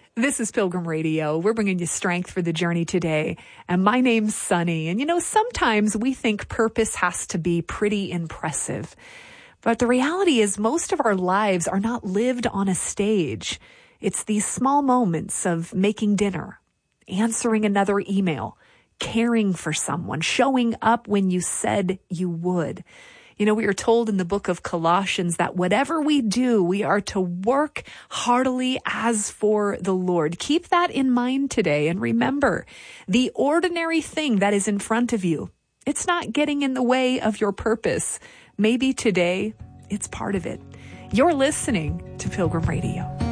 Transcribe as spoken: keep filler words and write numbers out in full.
This is Pilgrim Radio. We're bringing you strength for the journey today. And my name's Sunny. And you know, sometimes we think purpose has to be pretty impressive. But the reality is most of our lives are not lived on a stage. It's these small moments of making dinner, answering another email, caring for someone, showing up when you said you would. You know, we are told in the book of Colossians that whatever we do, we are to work heartily as for the Lord. Keep that in mind today. And remember, the ordinary thing that is in front of you, it's not getting in the way of your purpose. Maybe today it's part of it. You're listening to Pilgrim Radio.